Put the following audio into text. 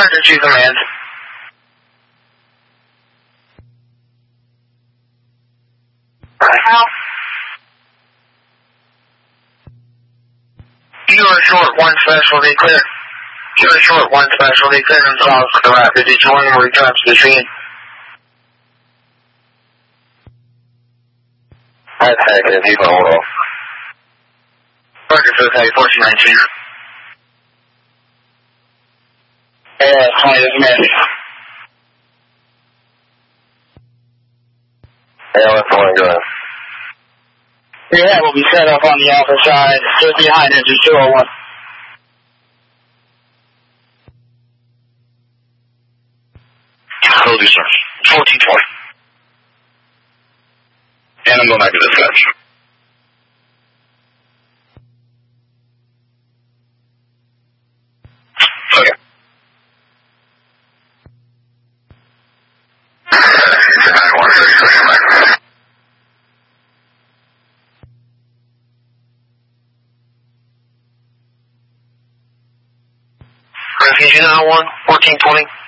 Roger, 2 command. You are short 1 specialty clear. You are short 1 specialty clear and south to the rapid join where return to the scene. Hi, Packet, you can hold off. Roger, 1419. Yeah, 20 this minute. Yeah, let's go and go. Yeah, we'll be set up on the alpha side, just behind engine 201. Cody, sir. 1420. And I'm going back to dispatch. Okay. Refuge 901, 1420.